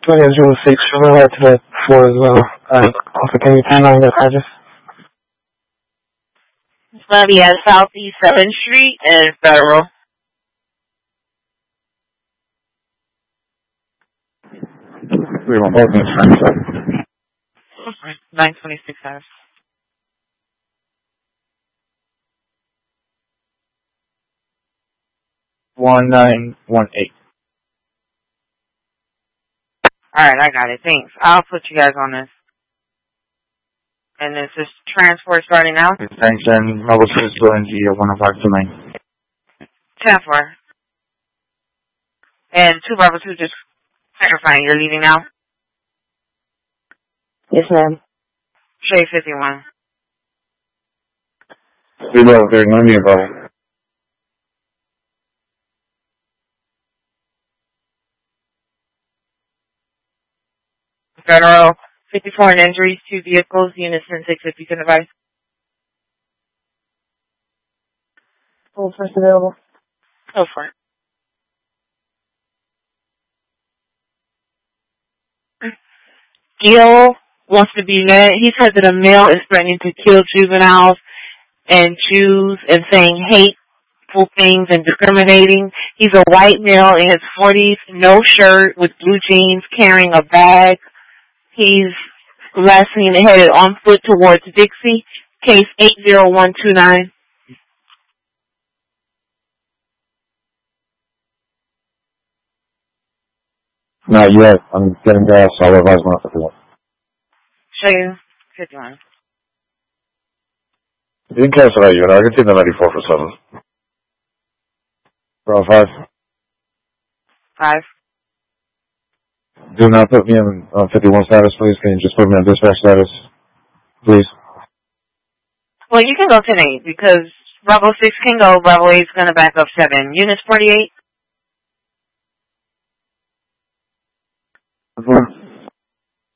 20 Zulu 6, show right to that 4 as well. Also, can you turn on that address? It's going to be at Southeast 7th Street and Federal. We want both in Frankfurt. 926 hours. $1918. Alright, I got it. Thanks. I'll put you guys on this. And this is transport starting now? Thanks, and Mobile 6 going to 105 to lane. 10-4. And 2 Bravo 2 just clarifying. You're leaving now? Yes, ma'am. Shade 51. Below, they're going to be above. Federal, 54 and injuries, 2 vehicles, units 10-6 if you can advise. Full first available. Go for it. Gil wants to be met. He says that a male is threatening to kill juveniles and Jews and saying hateful things and discriminating. He's a white male in his 40s, no shirt, with blue jeans, carrying a bag. He's last seen headed on foot towards Dixie. Case 80129. Not yet. I'm getting gas. I'll advise my 51. Show you 51. You didn't cancel that yet. I can see the 94 for 7. Bravo 5. 5. Do not put me in 51 status, please. Can you just put me on dispatch status, please? Well, you can go 10-8 because Bravo 6 can go. Bravo 8 is going to back up 7. Units 48.